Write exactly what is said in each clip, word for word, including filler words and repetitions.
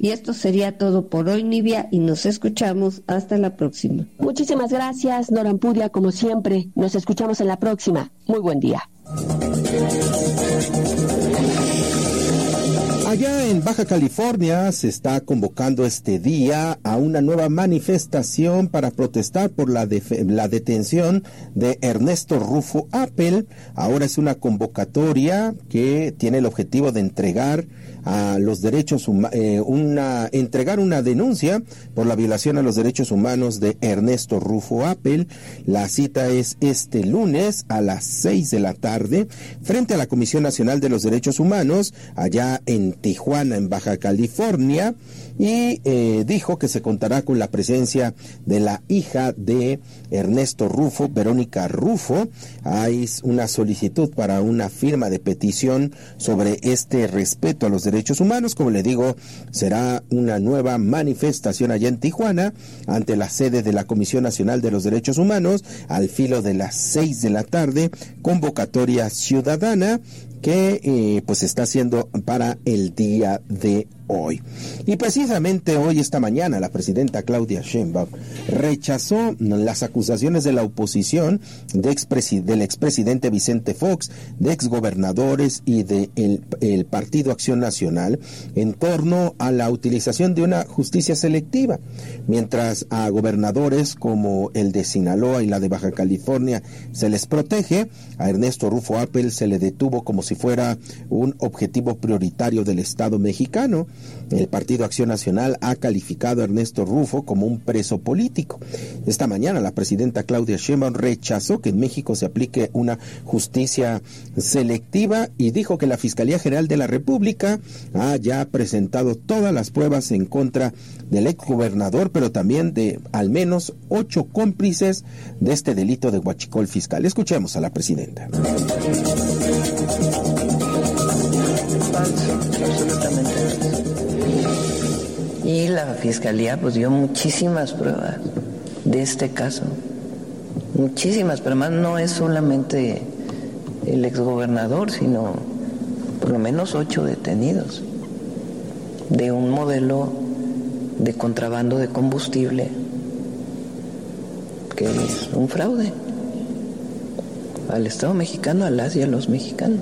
Y esto sería todo por hoy, Nivia, y nos escuchamos hasta la próxima. Muchísimas gracias, Nora Ampudia, como siempre. Nos escuchamos en la próxima. Muy buen día. Allá en Baja California se está convocando este día a una nueva manifestación para protestar por la, def- la detención de Ernesto Rufo Appel. Ahora es una convocatoria que tiene el objetivo de entregar a los derechos humanos, eh, una, entregar una denuncia por la violación a los derechos humanos de Ernesto Rufo Appel. La cita es este lunes a las seis de la tarde frente a la Comisión Nacional de los Derechos Humanos allá en Tijuana, en Baja California, y eh, dijo que se contará con la presencia de la hija de Ernesto Rufo, Verónica Rufo. Hay una solicitud para una firma de petición sobre este respeto a los derechos humanos. Como le digo, será una nueva manifestación allá en Tijuana, ante la sede de la Comisión Nacional de los Derechos Humanos, al filo de las seis de la tarde, convocatoria ciudadana que eh, pues está haciendo para el día de hoy. Y precisamente hoy, esta mañana, la presidenta Claudia Sheinbaum rechazó las acusaciones de la oposición de expresi- del expresidente Vicente Fox, de exgobernadores y de el, el Partido Acción Nacional en torno a la utilización de una justicia selectiva. Mientras a gobernadores como el de Sinaloa y la de Baja California se les protege, a Ernesto Rufo Appel se le detuvo como si fuera un objetivo prioritario del Estado mexicano. El Partido Acción Nacional ha calificado a Ernesto Rufo como un preso político. Esta mañana la presidenta Claudia Sheinbaum rechazó que en México se aplique una justicia selectiva y dijo que la Fiscalía General de la República ha ya presentado todas las pruebas en contra del exgobernador, pero también de al menos ocho cómplices de este delito de huachicol fiscal. Escuchemos a la presidenta. Falso, absolutamente falso. Y la fiscalía pues dio muchísimas pruebas de este caso, muchísimas, pero además no es solamente el exgobernador, sino por lo menos ocho detenidos de un modelo de contrabando de combustible que es un fraude al Estado mexicano, a las y a los mexicanos.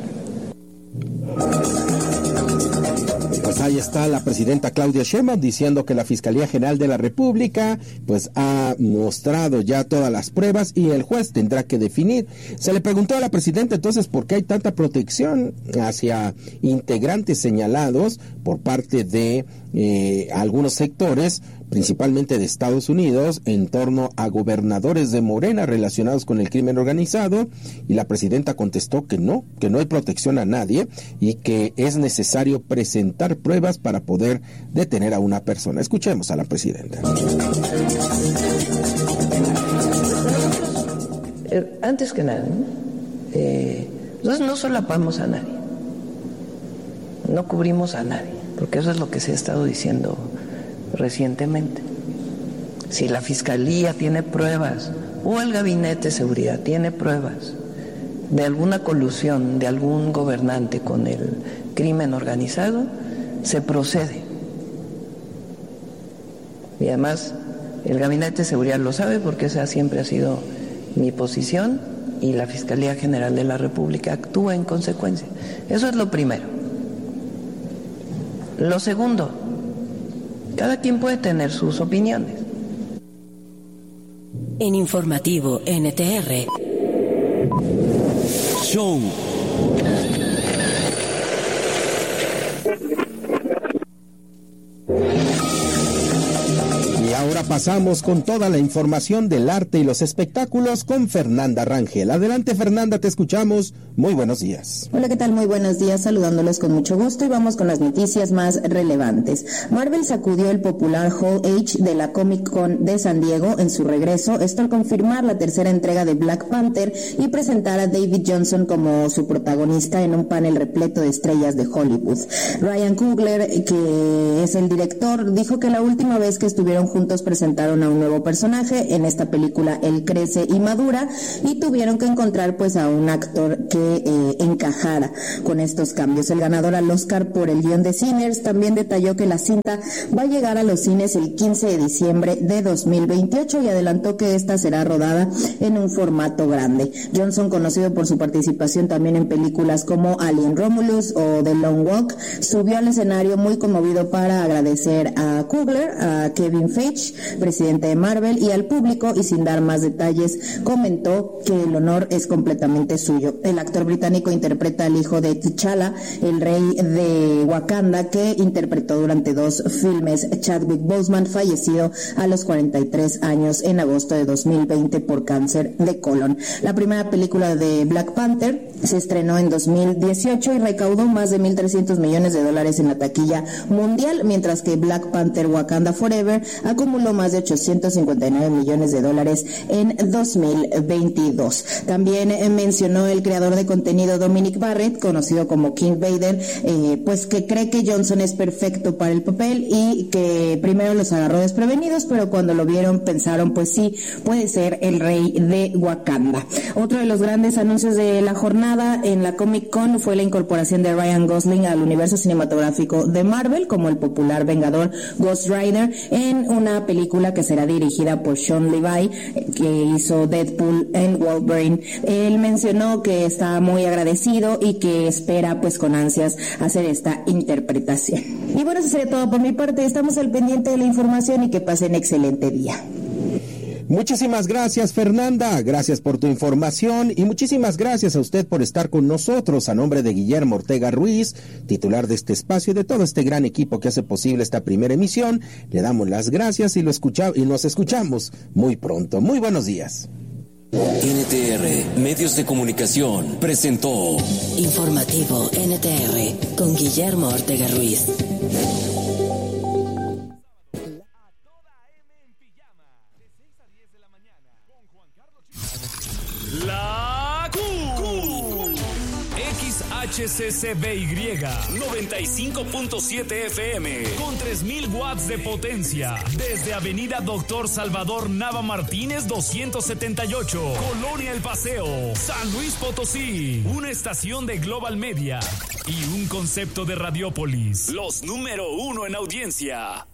Pues ahí está la presidenta Claudia Sheinbaum diciendo que la Fiscalía General de la República pues ha mostrado ya todas las pruebas y el juez tendrá que definir. Se le preguntó a la presidenta entonces por qué hay tanta protección hacia integrantes señalados por parte de eh, algunos sectores, principalmente de Estados Unidos, en torno a gobernadores de Morena relacionados con el crimen organizado, y la presidenta contestó que no, que no hay protección a nadie y que es necesario presentar pruebas para poder detener a una persona. Escuchemos a la presidenta. Antes que nada, ¿no? Eh, nosotros no solapamos a nadie, no cubrimos a nadie, porque eso es lo que se ha estado diciendo recientemente. Si la Fiscalía tiene pruebas o el Gabinete de Seguridad tiene pruebas de alguna colusión de algún gobernante con el crimen organizado, se procede. Y además el Gabinete de Seguridad lo sabe, porque esa siempre ha sido mi posición, y la Fiscalía General de la República actúa en consecuencia. Eso es lo primero. Lo segundo, cada quien puede tener sus opiniones. En Informativo N T R. Show. Y ahora pasamos con toda la información del arte y los espectáculos con Fernanda Rangel. Adelante, Fernanda, te escuchamos. Muy buenos días. Hola, ¿qué tal? Muy buenos días, saludándoles con mucho gusto, y vamos con las noticias más relevantes. Marvel sacudió el popular Hall H de la Comic Con de San Diego en su regreso, esto al confirmar la tercera entrega de Black Panther y presentar a David Johnson como su protagonista en un panel repleto de estrellas de Hollywood. Ryan Coogler, que es el director, dijo que la última vez que estuvieron juntos presentaron a un nuevo personaje. En esta película él crece y madura y tuvieron que encontrar pues a un actor que eh, encajara con estos cambios. El ganador al Oscar por el guión de Sinners también detalló que la cinta va a llegar a los cines el quince de diciembre de dos mil veintiocho y adelantó que esta será rodada en un formato grande. Johnson, conocido por su participación también en películas como Alien Romulus o The Long Walk, subió al escenario muy conmovido para agradecer a Coogler, a Kevin Feige, presidente de Marvel, y al público, y sin dar más detalles comentó que el honor es completamente suyo. El actor británico interpreta al hijo de T'Challa, el rey de Wakanda, que interpretó durante dos filmes. Chadwick Boseman, fallecido a los cuarenta y tres años en agosto de dos mil veinte por cáncer de colon. La primera película de Black Panther se estrenó en dos mil dieciocho y recaudó más de mil trescientos millones de dólares en la taquilla mundial, mientras que Black Panther Wakanda Forever acumuló más de ochocientos cincuenta y nueve millones de dólares en dos mil veintidós. También eh, mencionó el creador de contenido Dominic Barrett, conocido como King Vader, eh, pues que cree que Johnson es perfecto para el papel y que primero los agarró desprevenidos, pero cuando lo vieron pensaron pues sí, puede ser el rey de Wakanda. Otro de los grandes anuncios de la jornada en la Comic Con fue la incorporación de Ryan Gosling al universo cinematográfico de Marvel como el popular vengador Ghost Rider en una película que será dirigida por Sean Levy, que hizo Deadpool en Wolverine. Él mencionó que está muy agradecido y que espera pues con ansias hacer esta interpretación. Y bueno, eso sería todo por mi parte. Estamos al pendiente de la información y que pasen excelente día. Muchísimas gracias, Fernanda, gracias por tu información y muchísimas gracias a usted por estar con nosotros. A nombre de Guillermo Ortega Ruiz, titular de este espacio y de todo este gran equipo que hace posible esta primera emisión, le damos las gracias y lo escucha y nos escuchamos muy pronto. Muy buenos días. N T R, Medios de Comunicación, presentó Informativo N T R con Guillermo Ortega Ruiz. La Q. X H C C B Y noventa y cinco punto siete F M con tres mil watts de potencia desde Avenida Doctor Salvador Nava Martínez doscientos setenta y ocho, Colonia El Paseo, San Luis Potosí. Una estación de Global Media y un concepto de Radiópolis, los número uno en audiencia.